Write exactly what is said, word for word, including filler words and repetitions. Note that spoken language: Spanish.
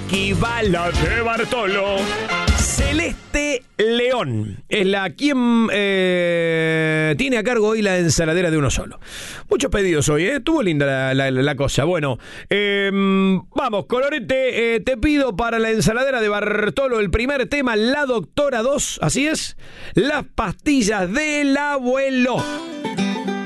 Equivalo de Bartolo. Celeste León es la quien eh, tiene a cargo hoy la ensaladera de uno solo. Muchos pedidos hoy, ¿eh? Estuvo linda la, la, la cosa. Bueno, eh, vamos, Colorete, eh, te pido para la ensaladera de Bartolo el primer tema, La Doctora dos, así es, las pastillas del abuelo.